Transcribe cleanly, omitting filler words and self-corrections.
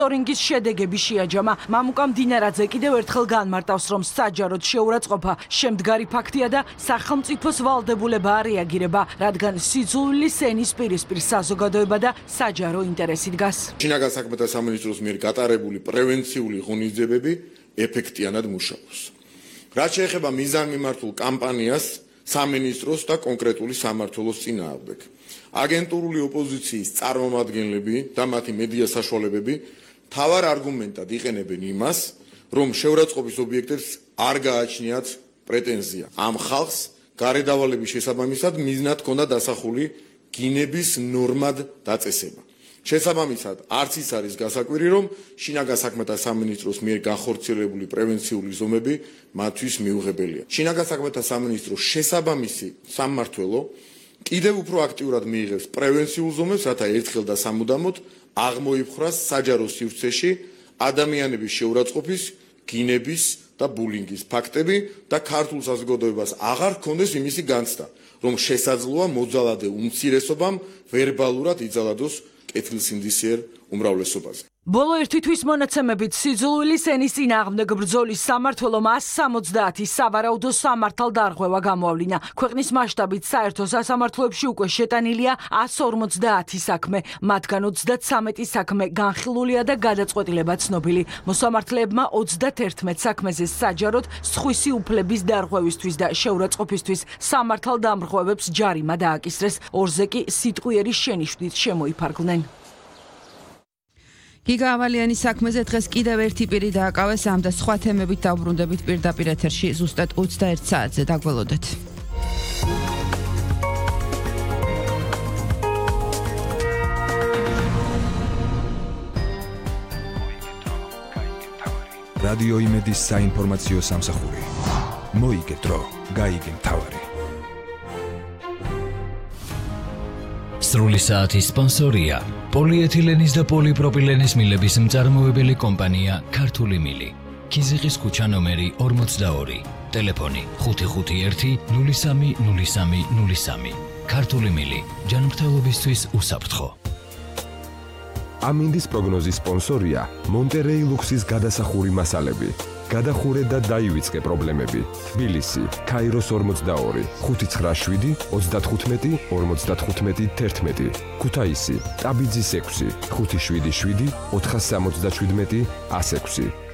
მონიტორინგის შედეგები შეაჯამა. მამუკა მდინარაძე კიდევ ერთხელ განმარტავს, რომ საჯაროდ შეურაცხყოფა შემდგარი ფაქტია და სახელმწიფოს ვალდებულება რეაგირება, რადგან სიძულვილის ენის პირისპირ საზოგადოება და საჯარო ინტერესი დგას. შინაგან საქმეთა სამინისტროს მიერ გატარებული პრევენციული ღონისძიებები ეფექტიანად მუშაობს. რაც შეეხება მიზანმიმართულ კამპანიას სამინისტროს და კონკრეტული სამმართველოს წინააღმდეგ. აგენტურული ოპოზიციის წარმომადგენლები და მათი მედია საშუალებები მთავარ არგუმენტად იყენებენ იმას, რომ შეურაცხყოფის ობიექტებს არ გააჩნიათ პრეტენზია. ამ ხალხს გარედავალების შესაბამისად მიზნად ჰქონდა დასახული გინების ნორმად დაწესება. შესაბამისად, არც ის არის გასაკვირი, რომ შინაგან საქმეთა სამინისტროს მიერ განხორციელებული პრევენციული ზომები მათთვის მიუღებელია. შინაგან საქმეთა სამინისტროს შესაბამისი სამმართველო კიდევ უფრო აქტიურად მიიღებს პრევენციულ ზომებს, რათა ერთხელ და სამუდამოდ აღმოიფხრას საჯარო სივრცეში ადამიანების შეურაცხყოფის, გინების და ბულინგის ფაქტები და ქართულ საზოგადოებას აღარ ჰქონდეს იმისი განცდა, რომ შესაძლოა მოძალადე უმცირესობამ ვერბალურად იძალადოს კეთილსინდისიერ უმრავლესობაზე. ბოლო ერთი თვის მონაცემებით სიძულვილის ენის წინააღმდეგ ბრძოლის სამმართველომ 170 სავარაუდო სამართალ დარღვევა გამოავლინა. ქვეყნის მასშტაბით საერთო სასამართლოებში უკვე შეტანილია 150 საქმე, მათგან 33 საქმე განხილულია და გადაწყვეტილება ცნობილი. მოსამართლეებმა 31 საქმეზე საჯაროდ სხვისი უფლების დარღვევისთვის და შეურაცხყოფისთვის სამართალ დამრღვევებს ჯარიმა დააკისრეს. ორზე კი სიტყვიერი შენიშვნით შემოიფარგლნენ. გიგა ავალიანის საქმეზე დღეს კიდევ ერთი პირი დააკავეს, ამ და სხვა თემებით დავბრუნდებით პირდაპირ ეთერში ზუსტად 21 საათზე დაგველოდეთ. რადიო იმედის საინფორმაციო სამსახური. მოიგე დრო, გაიგე მთავარი. სრული საათის სპონსორია პოლიეთილენის და პოლიპროპილენის მილების მწარმოებელი კომპანია ქართული მილი. ქიზიყის ქუჩა ნომერი 42. ტელეფონი 551 03 03 03. ქართული მილი. ჯანმრთელობისთვის უსაფრთხო. ამინდის პროგნოზის სპონსორია მონტერეი ლუქსის გადასახური მასალები. გადახურე და დაივიწყე პრობლემები. თბილისი, ქაიროს 42, 597, 35, 55, 11. ქუთაისი, ტაბიძის 6, 577, 477, 106.